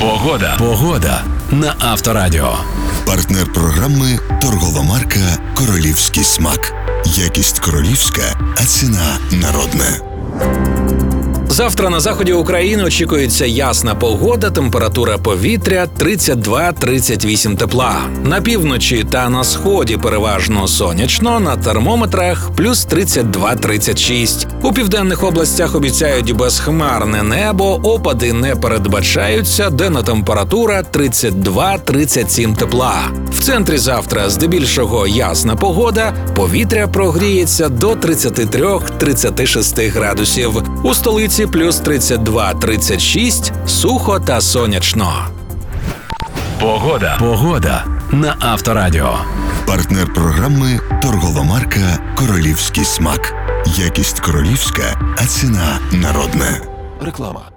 Погода на Авторадіо. Партнер програми торгова марка «Королівський смак». Якість королівська, а ціна народна. Завтра на заході України очікується ясна погода, температура повітря 32-38 тепла. На півночі та на сході переважно сонячно, на термометрах плюс 32-36. У південних областях обіцяють безхмарне небо, опади не передбачаються, денна температура 32-37 тепла. В центрі завтра здебільшого ясна погода, повітря прогріється до 33-36 градусів. У столиці плюс 32-36, сухо та сонячно. Погода на Авторадіо. Партнер програми торгова марка «Королівський смак». Якість королівська, а ціна народна. Реклама.